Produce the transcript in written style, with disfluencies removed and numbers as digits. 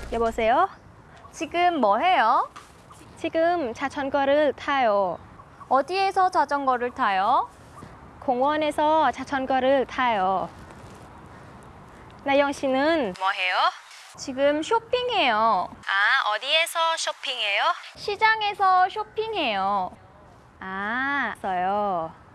여보세요? 지금 뭐 해요? 지금 자전거를 타요. 어디에서 자전거를 타요? 공원에서 자전거를 타요. 나영 씨는 뭐 해요? 지금 쇼핑해요. 아, 어디에서 쇼핑해요? 시장에서 쇼핑해요. 아, 써요.